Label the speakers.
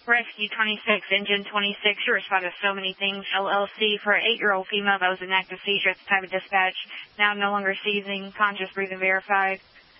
Speaker 1: Rescue 26, Engine 26, you're spotted of So Many Things, LLC, for an 8-year-old female that was in active seizure at the time of dispatch. Now no longer seizing, conscious, breathing verified.